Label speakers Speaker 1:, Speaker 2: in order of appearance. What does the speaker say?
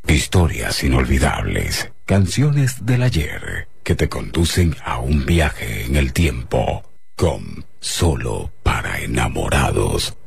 Speaker 1: Historias inolvidables, canciones del ayer que te conducen a un viaje en el tiempo con Solo para Enamorados.